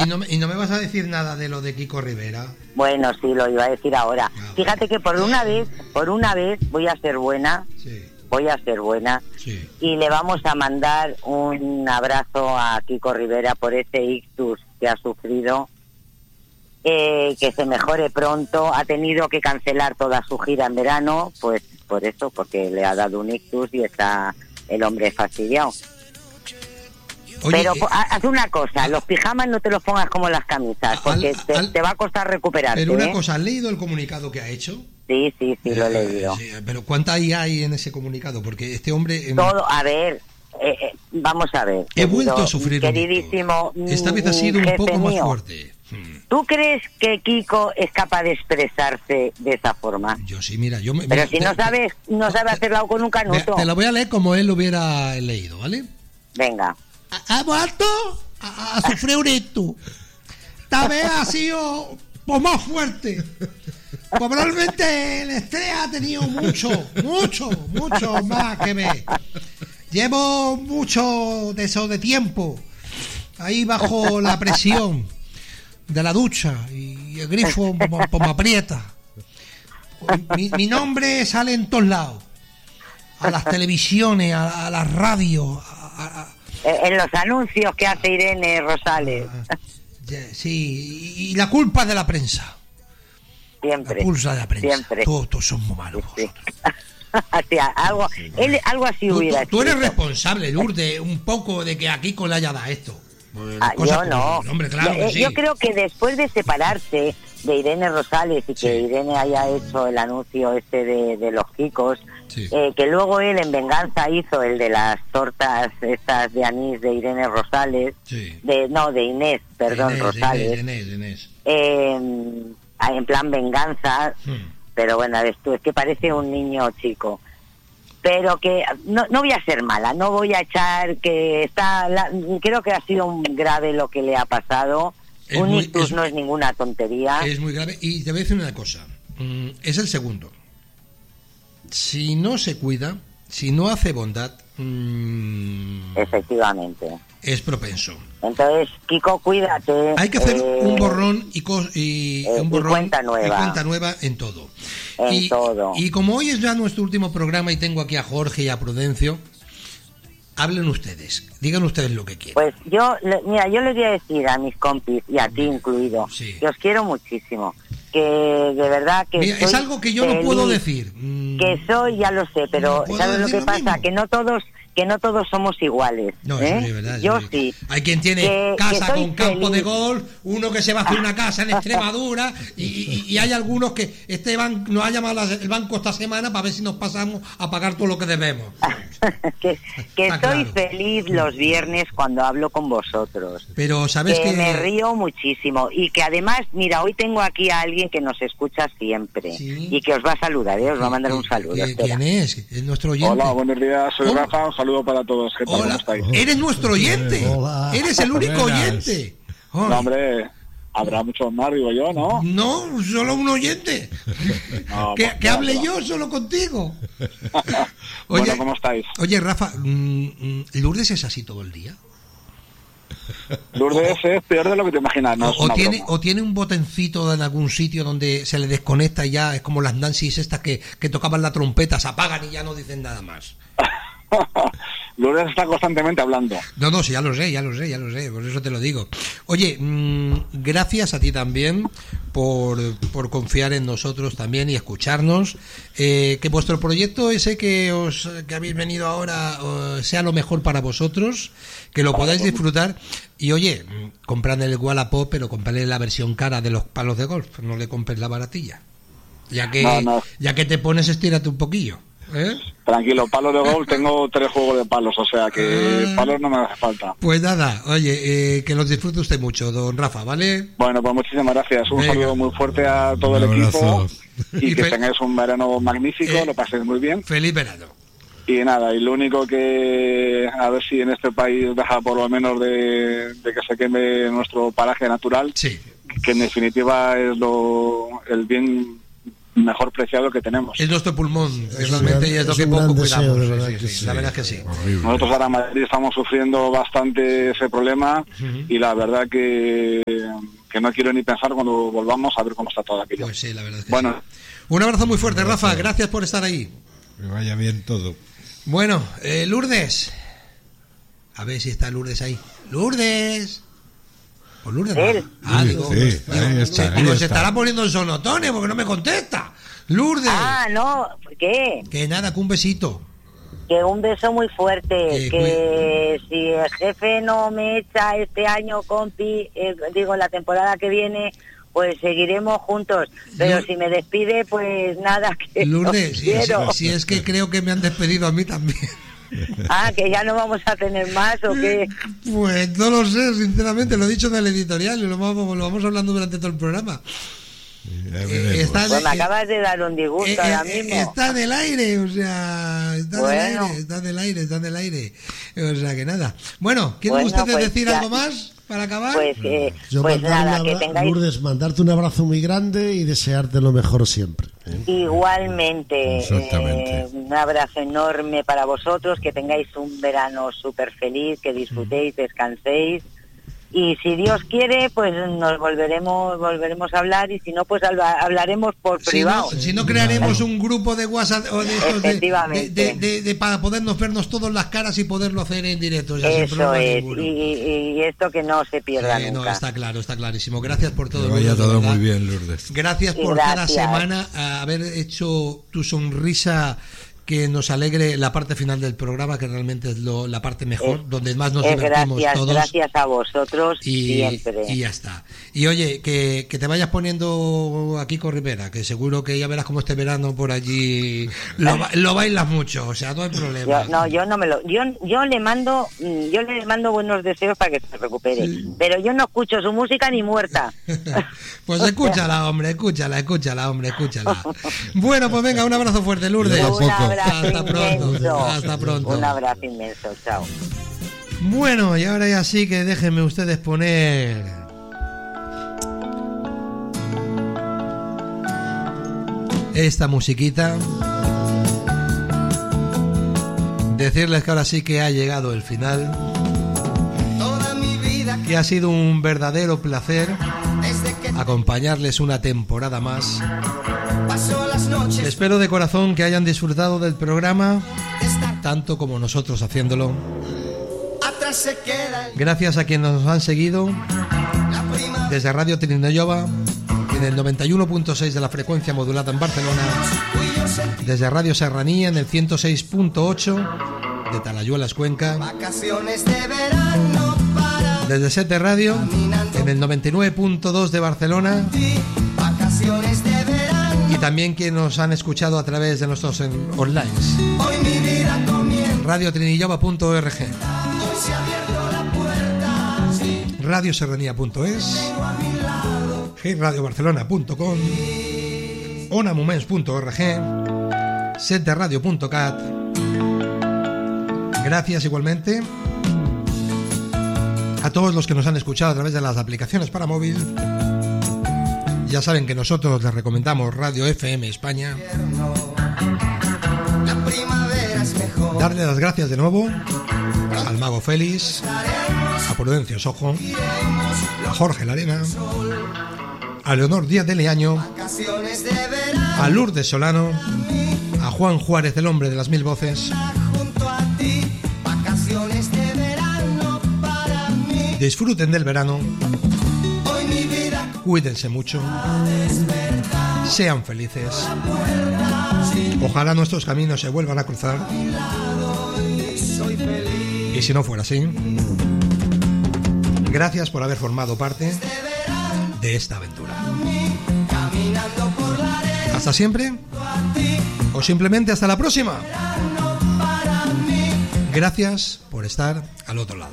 y no me vas a decir nada de lo de Kiko Rivera. Bueno, sí, lo iba a decir ahora. Fíjate que por una vez voy a ser buena. Sí. Voy a ser buena. Sí. Y le vamos a mandar un abrazo a Kiko Rivera por ese ictus que ha sufrido. Que se mejore pronto. Ha tenido que cancelar toda su gira en verano, pues por eso, porque le ha dado un ictus y está el hombre fastidiado. Oye, pero haz una cosa, los pijamas no te los pongas como las camisas, porque te va a costar recuperarte. Pero una cosa, ¿has leído el comunicado que ha hecho? Sí, lo he leído. Sí, pero ¿cuánta IA hay en ese comunicado? Porque este hombre... Todo, a ver, vamos a ver. He vuelto a sufrir queridísimo, esta vez ha sido un poco más mío. fuerte. ¿Tú crees que Kiko es capaz de expresarse de esa forma? Yo sí, mira, pero si no sabe hacerlo con un canuto. Te la voy a leer como él lo hubiera leído, ¿vale? Venga. Ha vuelto a sufrir un ictus. Esta vez ha sido pues, más fuerte. Probablemente el estrés ha tenido mucho más que ver. Llevo mucho de eso de tiempo ahí bajo la presión de la ducha y el grifo pues me aprieta. Mi nombre sale en todos lados, a las televisiones, a las radios, en los anuncios que hace Irene Rosales. Sí, y la culpa es de la prensa. Siempre. La culpa de la prensa. Siempre. Todos son muy malos. Sí. Así, algo así hubiera tú eres responsable, Lourdes, un poco de que a Kiko le haya dado esto. Yo no. Hombre, claro que sí. Yo creo que después de separarse de Irene Rosales y que Irene haya hecho el anuncio de los Kikos, que luego él en venganza hizo el de las tortas estas de anís de Irene Rosales, de Inés, perdón, Rosales. Inés. En plan venganza, pero bueno, ves tú, es que parece un niño chico. Pero que no voy a ser mala, no voy a echar que creo que ha sido un grave lo que le ha pasado. Un ictus no es ninguna tontería. Es muy grave y te voy a decir una cosa, es el segundo. Si no se cuida, si no hace bondad, efectivamente, es propenso. Entonces, Kiko, cuídate. Hay que hacer un borrón y cuenta nueva en todo. Y como hoy es ya nuestro último programa y tengo aquí a Jorge y a Prudencio, hablen ustedes, digan ustedes lo que quieran. Pues yo les voy a decir a mis compis y a ti incluido, que os quiero muchísimo, que de verdad que mira, es algo que yo no puedo decir. Que soy, ya lo sé, pero ¿sabes lo que pasa? Que no todos somos iguales. No, eso es verdad. Yo sí. Hay quien tiene casa con campo de golf, uno que se va a hacer una casa en Extremadura y hay algunos que nos ha llamado el banco esta semana para ver si nos pasamos a pagar todo lo que debemos. que estoy feliz los viernes cuando hablo con vosotros. Pero sabes que me río muchísimo y que además, mira, hoy tengo aquí a alguien que nos escucha siempre y que os va a saludar, os va a mandar un saludo. ¿Quién es? Es nuestro oyente. Hola, buenos días, soy Rafa, un saludo para todos. ¿Qué tal? ¿Cómo estáis? Eres nuestro oyente. Hola. Eres el único oyente. No, hombre, habrá muchos más, digo yo, ¿no? No, solo un oyente. No, que hable yo solo contigo. Oye, bueno, ¿cómo estáis? Oye, Rafa, ¿Lourdes es así todo el día? Lourdes es peor de lo que te imaginas, ¿no? O tiene un botoncito en algún sitio donde se le desconecta y ya es como las Nancys estas que tocaban la trompeta, se apagan y ya no dicen nada más. Lourdes está constantemente hablando. No, sí, ya lo sé, por eso te lo digo. Oye, gracias a ti también por confiar en nosotros también y escucharnos. Que vuestro proyecto ese que habéis venido ahora sea lo mejor para vosotros, que lo podáis disfrutar. Y oye, comprad el Wallapop, pero comprad la versión cara de los palos de golf, no le compres la baratilla. Ya que te pones, estírate un poquillo. Tranquilo, palos de golf, tengo 3 juegos de palos, o sea que palos no me hace falta. Pues nada, oye, que los disfrute usted mucho, don Rafa, ¿vale? Bueno, pues muchísimas gracias, un saludo muy fuerte a todo el equipo y que tengáis un verano magnífico, lo paséis muy bien. Feliz verano. Y nada, y lo único que a ver si en este país deja por lo menos de que se queme nuestro paraje natural, que en definitiva es el bien mejor preciado que tenemos. Es nuestro pulmón, realmente, y es lo que poco cuidamos. La verdad es que sí. Nosotros ahora en Madrid estamos sufriendo bastante ese problema y la verdad que no quiero ni pensar cuando volvamos a ver cómo está todo aquello. Pues sí, la verdad es que bueno. Sí. Un abrazo muy fuerte, Rafa, gracias por estar ahí. Que vaya bien todo. Bueno, Lourdes. A ver si está Lourdes ahí. ¡Lourdes! Pues Lourdes. Digo, se estará poniendo en sonotones porque no me contesta. Lourdes. No, ¿por qué? Que nada, que un besito. Que un beso muy fuerte, que si el jefe no me echa este año, compi, la temporada que viene, pues seguiremos juntos, pero si me despide, pues nada, que Lourdes, si es que creo que me han despedido a mí también. Que ya no vamos a tener más, ¿o qué? Pues no lo sé, sinceramente, lo he dicho en el editorial y lo vamos hablando durante todo el programa. Pues me acabas de dar un disgusto ahora mismo. Está en el aire, o sea, está en el aire. O sea que nada. Bueno, ¿quieren ustedes decir algo más para acabar? Pues nada, que tengáis... Lourdes, mandarte un abrazo muy grande y desearte lo mejor siempre. Igualmente, un abrazo enorme para vosotros, que tengáis un verano súper feliz, que disfrutéis, descanséis. Y si Dios quiere, pues nos volveremos a hablar, y si no, pues hablaremos por privado. Si no crearemos un grupo de WhatsApp o de para podernos vernos todas las caras y poderlo hacer en directo. Eso es, y esto que no se pierda nunca. No, está claro, está clarísimo. Gracias por todo. Vaya todo muy bien, Lourdes. Gracias por cada semana haber hecho tu sonrisa que nos alegre la parte final del programa, que realmente es la parte mejor, donde más nos divertimos todos. Gracias a vosotros siempre. Y ya está. Y oye, que te vayas poniendo aquí con Rivera, que seguro que ya verás como este verano por allí lo bailas mucho, o sea, no hay problema. Yo le mando buenos deseos para que se recupere, pero yo no escucho su música ni muerta. Pues escúchala, hombre, escúchala. Bueno, pues venga, un abrazo fuerte, Lourdes. Hasta pronto. Un abrazo inmenso, chao. Bueno, y ahora ya sí que déjenme ustedes poner esta musiquita. Decirles que ahora sí que ha llegado el final, que ha sido un verdadero placer acompañarles una temporada más. Espero de corazón que hayan disfrutado del programa tanto como nosotros haciéndolo. Gracias a quienes nos han seguido desde Radio Trinidad en el 91.6 de la frecuencia modulada en Barcelona, desde Radio Serranía en el 106.8 de Talayuelas, Cuenca, desde Sete Radio en el 99.2 de Barcelona, y también quienes nos han escuchado a través de nuestros online, radiotrinillova.org, radioserranía.es, radiobarcelona.com, onamoments.org, setradio.cat. Gracias igualmente a todos los que nos han escuchado a través de las aplicaciones para móvil. Ya saben que nosotros les recomendamos Radio FM España. Darle las gracias de nuevo al Mago Félix, a Prudencio Sojo, a Jorge Larena, a Leonor Díaz de Leaño, a Lourdes Solano, a Juan Juárez, el hombre de las 1000 voces. Disfruten del verano, cuídense mucho, sean felices. Ojalá nuestros caminos se vuelvan a cruzar, y si no fuera así, gracias por haber formado parte de esta aventura. Hasta siempre, o simplemente hasta la próxima. Gracias por estar al otro lado.